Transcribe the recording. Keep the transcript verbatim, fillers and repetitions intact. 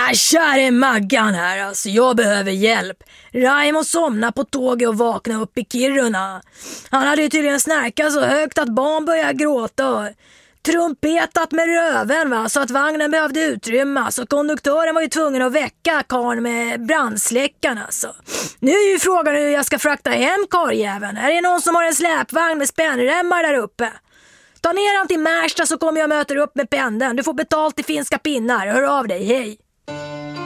Ah, käre Maggan här, alltså jag behöver hjälp. Raimo somnade på tåget och vaknade upp i Kiruna. Han hade ju tydligen snärkat så högt att barn började gråta. Trumpetat med röven va, så att vagnen behövde utrymmas. Så konduktören var ju tvungen att väcka karln med brandsläckaren alltså. Nu är ju frågan hur jag ska frakta hem karljäveln. Är det någon som har en släpvagn med spännremmar där uppe? Ta ner han till Märsta så kommer jag möta upp med pendeln. Du får betalt i finska pinnar. Hör av dig, hej.